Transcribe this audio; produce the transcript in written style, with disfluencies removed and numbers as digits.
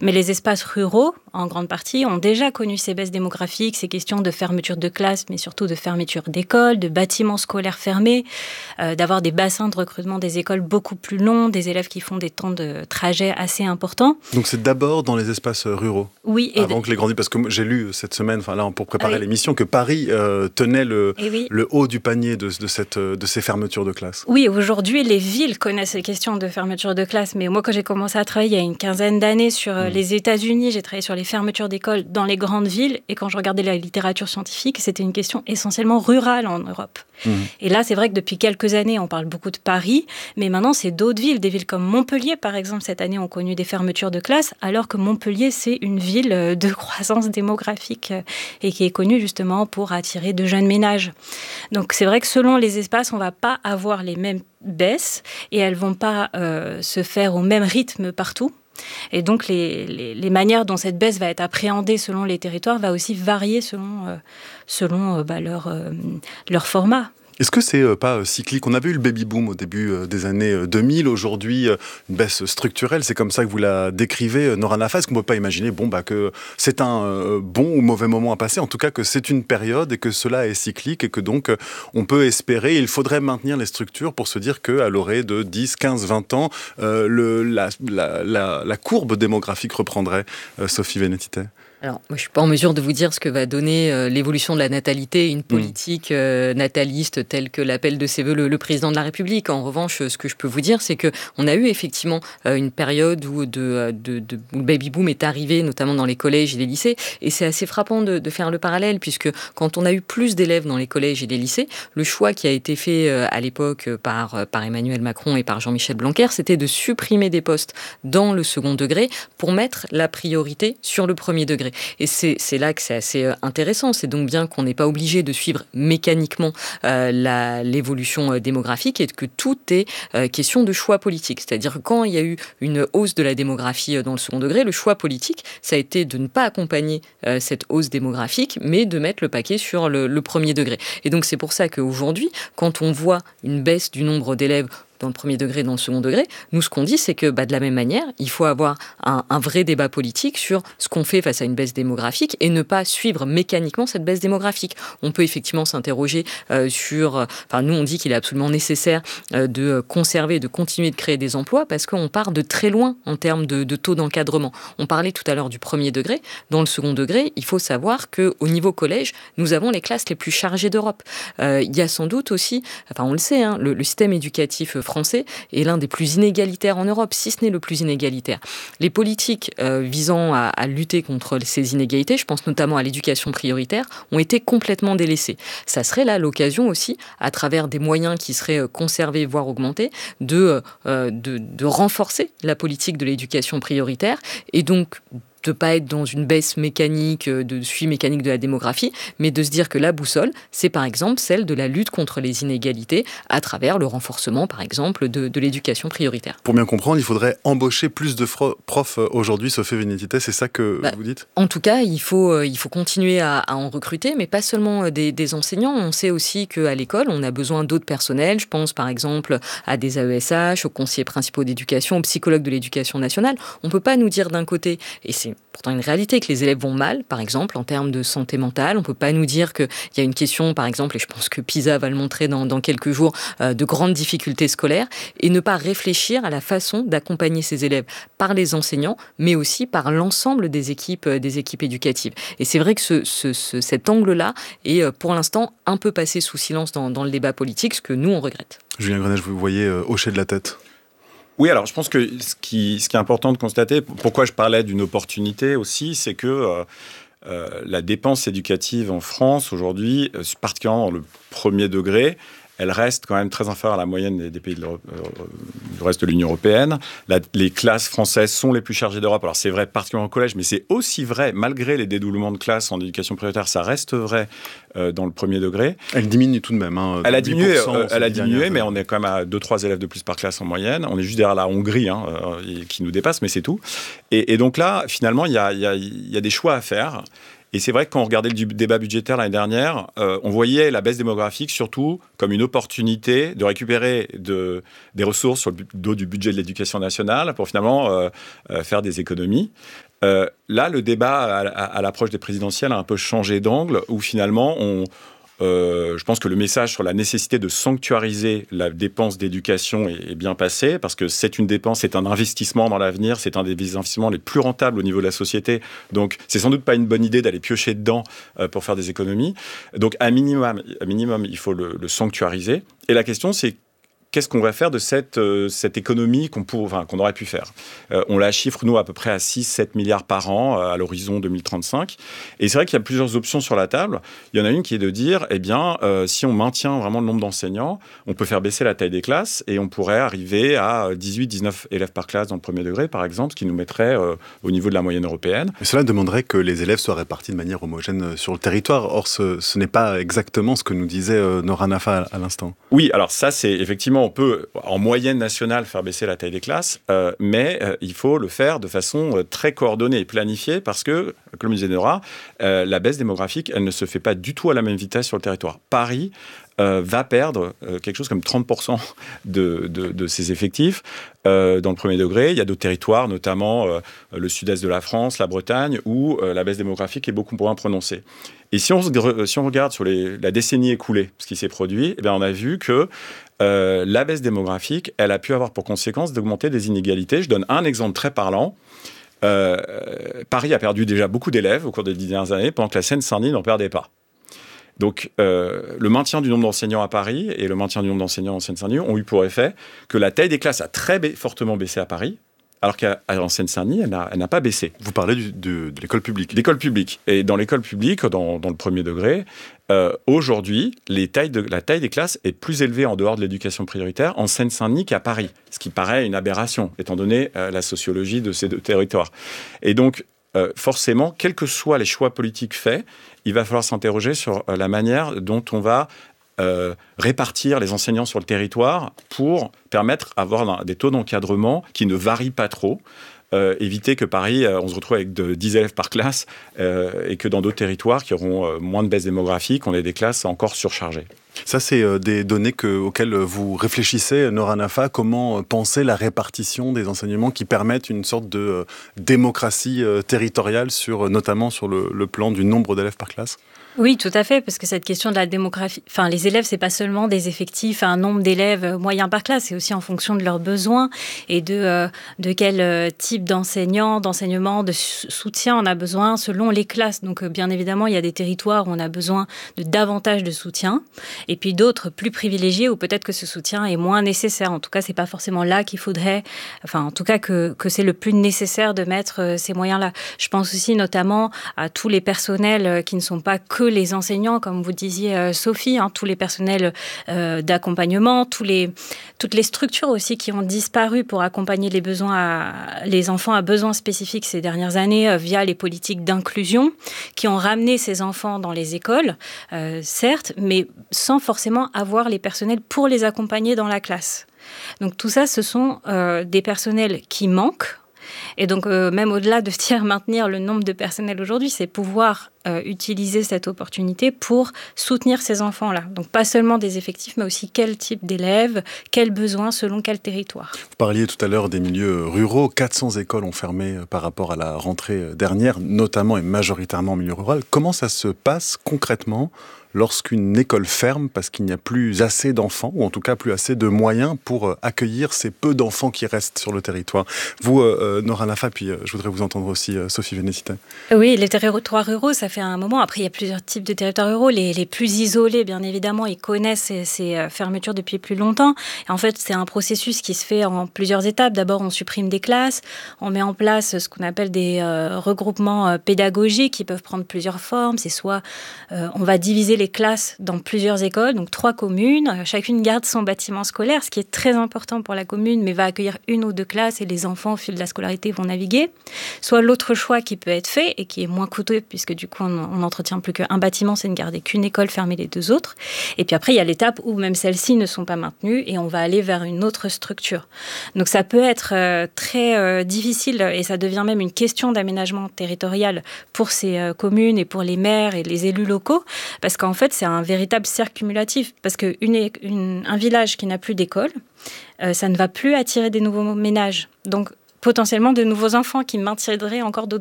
Mais les espaces ruraux, en grande partie, ont déjà connu ces baisses démographiques, ces questions de fermeture de classes, mais surtout de fermeture d'écoles, de bâtiments scolaires fermés, d'avoir des bassins de recrutement des écoles beaucoup plus longs, des élèves qui font des temps de trajet assez importants. Donc c'est d'abord dans les espaces ruraux, oui, avant que les grandes villes, parce que j'ai lu cette semaine, là, pour préparer l'émission, que Paris tenait le haut du panier de ces fermetures de classes. Oui, aujourd'hui, les villes connaissent les questions de fermeture de classes, mais moi, quand j'ai commencé à travailler il y a une quinzaine d'années sur les États-Unis, j'ai travaillé sur les fermetures d'écoles dans les grandes villes, et quand je regardais la littérature scientifique, c'était une question essentiellement rurale en Europe. Et là, c'est vrai que depuis quelques années, on parle beaucoup de Paris, mais maintenant, c'est d'autres villes. Des villes comme Montpellier, par exemple, cette année, ont connu des fermetures de classes, alors que Montpellier, c'est une ville de croissance démographique et qui est connue justement pour attirer de jeunes ménages. Donc, c'est vrai que selon les espaces, on ne va pas avoir les mêmes baisses et elles ne vont pas se faire au même rythme partout. Et donc, les manières dont cette baisse va être appréhendée selon les territoires va aussi varier selon leur format. Est-ce que c'est pas cyclique ? On avait eu le baby-boom au début des années 2000. Aujourd'hui, une baisse structurelle. C'est comme ça que vous la décrivez, Nora Nafa. Est-ce qu'on ne peut pas imaginer que c'est un bon ou mauvais moment à passer ? En tout cas, que c'est une période et que cela est cyclique et que donc on peut espérer, il faudrait maintenir les structures pour se dire qu'à l'orée de 10, 15, 20 ans, la courbe démographique reprendrait. Sophie Vénétité. Alors, moi, je ne suis pas en mesure de vous dire ce que va donner l'évolution de la natalité, une politique nataliste telle que l'appelle de ses voeux le président de la République. En revanche, ce que je peux vous dire, c'est qu'on a eu effectivement une période où le baby-boom est arrivé, notamment dans les collèges et les lycées. Et c'est assez frappant de faire le parallèle, puisque quand on a eu plus d'élèves dans les collèges et les lycées, le choix qui a été fait à l'époque par Emmanuel Macron et par Jean-Michel Blanquer, c'était de supprimer des postes dans le second degré pour mettre la priorité sur le premier degré. Et c'est là que c'est assez intéressant. C'est donc bien qu'on n'est pas obligé de suivre mécaniquement l'évolution démographique et que tout est question de choix politique. C'est-à-dire que quand il y a eu une hausse de la démographie dans le second degré, le choix politique, ça a été de ne pas accompagner cette hausse démographique, mais de mettre le paquet sur le premier degré. Et donc c'est pour ça qu'aujourd'hui, quand on voit une baisse du nombre d'élèves dans le premier degré et dans le second degré, nous, ce qu'on dit, c'est que de la même manière, il faut avoir un vrai débat politique sur ce qu'on fait face à une baisse démographique et ne pas suivre mécaniquement cette baisse démographique. On peut effectivement s'interroger sur... nous, on dit qu'il est absolument nécessaire de conserver, de continuer de créer des emplois parce qu'on part de très loin en termes de taux d'encadrement. On parlait tout à l'heure du premier degré. Dans le second degré, il faut savoir qu'au niveau collège, nous avons les classes les plus chargées d'Europe. Il y a sans doute aussi, on le sait, le système éducatif français est l'un des plus inégalitaires en Europe, si ce n'est le plus inégalitaire. Les politiques visant à lutter contre ces inégalités, je pense notamment à l'éducation prioritaire, ont été complètement délaissées. Ça serait là l'occasion aussi, à travers des moyens qui seraient conservés, voire augmentés, de renforcer la politique de l'éducation prioritaire et donc de ne pas être dans une baisse mécanique, de suivi mécanique de la démographie, mais de se dire que la boussole, c'est par exemple celle de la lutte contre les inégalités à travers le renforcement, par exemple, de l'éducation prioritaire. Pour bien comprendre, il faudrait embaucher plus de profs aujourd'hui, Sophie Vénétité, c'est ça que vous dites ? En tout cas, il faut continuer à en recruter, mais pas seulement des enseignants. On sait aussi qu'à l'école, on a besoin d'autres personnels. Je pense par exemple à des AESH, aux conseillers principaux d'éducation, aux psychologues de l'éducation nationale. On ne peut pas nous dire d'un côté, et c'est pourtant une réalité, que les élèves vont mal, par exemple, en termes de santé mentale. On ne peut pas nous dire qu'il y a une question, par exemple, et je pense que PISA va le montrer dans quelques jours, de grandes difficultés scolaires, et ne pas réfléchir à la façon d'accompagner ces élèves par les enseignants, mais aussi par l'ensemble des équipes éducatives. Et c'est vrai que cet angle-là est, pour l'instant, un peu passé sous silence dans le débat politique, ce que nous, on regrette. Julien Grenet, je vous voyais hocher de la tête. Oui, alors je pense que ce qui est important de constater, pourquoi je parlais d'une opportunité aussi, c'est que la dépense éducative en France aujourd'hui, particulièrement dans le premier degré, elle reste quand même très inférieure à la moyenne des pays du reste de l'Union européenne. Les classes françaises sont les plus chargées d'Europe. Alors c'est vrai particulièrement au collège, mais c'est aussi vrai, malgré les dédoublements de classes en éducation prioritaire, ça reste vrai dans le premier degré. Elle diminue tout de même. Elle a diminué, mais on est quand même à 2-3 élèves de plus par classe en moyenne. On est juste derrière la Hongrie, qui nous dépasse, mais c'est tout. Et donc là, finalement, il y a des choix à faire. Et c'est vrai que quand on regardait le débat budgétaire l'année dernière, on voyait la baisse démographique surtout comme une opportunité de récupérer des ressources sur le dos du budget de l'éducation nationale pour finalement faire des économies. Là, le débat à l'approche des présidentielles a un peu changé d'angle, où finalement, je pense que le message sur la nécessité de sanctuariser la dépense d'éducation est bien passé, parce que c'est une dépense, c'est un investissement dans l'avenir, c'est un des investissements les plus rentables au niveau de la société. Donc, c'est sans doute pas une bonne idée d'aller piocher dedans pour faire des économies. Donc, à minimum, il faut le sanctuariser. Et la question, c'est qu'est-ce qu'on va faire de cette économie qu'on aurait pu faire? On la chiffre, nous, à peu près à 6-7 milliards par an à l'horizon 2035. Et c'est vrai qu'il y a plusieurs options sur la table. Il y en a une qui est de dire, si on maintient vraiment le nombre d'enseignants, on peut faire baisser la taille des classes et on pourrait arriver à 18-19 élèves par classe dans le premier degré, par exemple, ce qui nous mettrait au niveau de la moyenne européenne. Et cela demanderait que les élèves soient répartis de manière homogène sur le territoire. Or, ce n'est pas exactement ce que nous disait Nora Nafa à l'instant. Oui, alors ça, c'est effectivement, on peut, en moyenne nationale, faire baisser la taille des classes, mais il faut le faire de façon très coordonnée et planifiée, parce que, comme le disait Nora, la baisse démographique, elle ne se fait pas du tout à la même vitesse sur le territoire. Paris va perdre quelque chose comme 30% de ses effectifs dans le premier degré. Il y a d'autres territoires, notamment le sud-est de la France, la Bretagne, où la baisse démographique est beaucoup moins prononcée. Et si on regarde sur la décennie écoulée, ce qui s'est produit, on a vu que la baisse démographique, elle a pu avoir pour conséquence d'augmenter des inégalités. Je donne un exemple très parlant. Paris a perdu déjà beaucoup d'élèves au cours des 10 dernières années, pendant que la Seine-Saint-Denis n'en perdait pas. Donc, le maintien du nombre d'enseignants à Paris et le maintien du nombre d'enseignants en Seine-Saint-Denis ont eu pour effet que la taille des classes a très fortement baissé à Paris, alors qu'en Seine-Saint-Denis, elle n'a pas baissé. Vous parlez de l'école publique. L'école publique. Et dans l'école publique, dans le premier degré, aujourd'hui, la taille des classes est plus élevée en dehors de l'éducation prioritaire en Seine-Saint-Denis qu'à Paris, ce qui paraît une aberration, étant donné la sociologie de ces deux territoires. Et donc, forcément, quels que soient les choix politiques faits, il va falloir s'interroger sur la manière dont on va répartir les enseignants sur le territoire pour permettre d'avoir des taux d'encadrement qui ne varient pas trop. Éviter que Paris, on se retrouve avec 10 élèves par classe et que dans d'autres territoires qui auront moins de baisse démographique, on ait des classes encore surchargées. Ça, c'est des données auxquelles vous réfléchissez, Nora Nafa. Comment penser la répartition des enseignements qui permettent une sorte de démocratie territoriale, notamment sur le plan du nombre d'élèves par classe ? Oui, tout à fait, parce que cette question de la démographie, les élèves, c'est pas seulement des effectifs, un nombre d'élèves moyens par classe, c'est aussi en fonction de leurs besoins et de quel type d'enseignement, de soutien on a besoin selon les classes. Donc, bien évidemment, il y a des territoires où on a besoin de davantage de soutien, et puis d'autres plus privilégiés où peut-être que ce soutien est moins nécessaire. En tout cas, c'est pas forcément là qu'il faudrait, en tout cas que c'est le plus nécessaire de mettre ces moyens-là. Je pense aussi notamment à tous les personnels qui ne sont pas que les enseignants, comme vous disiez Sophie, tous les personnels d'accompagnement, toutes les structures aussi qui ont disparu pour accompagner les enfants à besoins spécifiques ces dernières années via les politiques d'inclusion, qui ont ramené ces enfants dans les écoles, certes, mais sans forcément avoir les personnels pour les accompagner dans la classe. Donc tout ça, ce sont des personnels qui manquent. Et donc, même au-delà de dire maintenir le nombre de personnels aujourd'hui, c'est pouvoir utiliser cette opportunité pour soutenir ces enfants-là. Donc, pas seulement des effectifs, mais aussi quel type d'élèves, quels besoins selon quel territoire. Vous parliez tout à l'heure des milieux ruraux. 400 écoles ont fermé par rapport à la rentrée dernière, notamment et majoritairement en milieu rural. Comment ça se passe concrètement lorsqu'une école ferme parce qu'il n'y a plus assez d'enfants, ou en tout cas plus assez de moyens pour accueillir ces peu d'enfants qui restent sur le territoire? Vous, Nora Nafa, puis je voudrais vous entendre aussi, Sophie Vénécité. Oui, les territoires ruraux, ça fait un moment. Après, il y a plusieurs types de territoires ruraux. Les plus isolés, bien évidemment, ils connaissent ces fermetures depuis plus longtemps. Et en fait, c'est un processus qui se fait en plusieurs étapes. D'abord, on supprime des classes, on met en place ce qu'on appelle des regroupements pédagogiques qui peuvent prendre plusieurs formes. C'est soit on va diviser les classes dans plusieurs écoles, donc 3 communes. Chacune garde son bâtiment scolaire, ce qui est très important pour la commune, mais va accueillir 1 ou 2 classes et les enfants, au fil de la scolarité, vont naviguer. Soit l'autre choix qui peut être fait et qui est moins coûteux, puisque du coup, qu'on n'entretient plus qu'un bâtiment, c'est de garder qu'une école, fermer les 2 autres. Et puis après, il y a l'étape où même celles-ci ne sont pas maintenues et on va aller vers une autre structure. Donc ça peut être très difficile et ça devient même une question d'aménagement territorial pour ces communes et pour les maires et les élus locaux, parce qu'en fait, c'est un véritable cercle cumulatif. Parce qu'un village qui n'a plus d'école, ça ne va plus attirer des nouveaux ménages. Donc, potentiellement de nouveaux enfants qui maintiendraient encore d'autres